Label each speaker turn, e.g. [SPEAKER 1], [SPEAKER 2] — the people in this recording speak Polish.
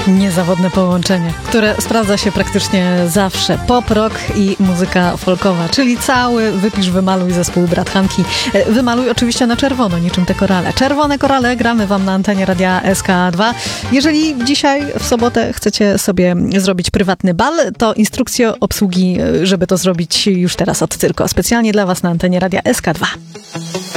[SPEAKER 1] Niezawodne połączenie, które sprawdza się praktycznie zawsze. Pop, rock i muzyka folkowa, czyli cały wypisz, wymaluj zespół Brathanki. Wymaluj oczywiście na czerwono, niczym te korale. Czerwone korale gramy wam na antenie Radia SK2. Jeżeli dzisiaj w sobotę chcecie sobie zrobić prywatny bal, to instrukcje obsługi, żeby to zrobić już teraz od Cyrko. Specjalnie dla was na antenie Radia SK2.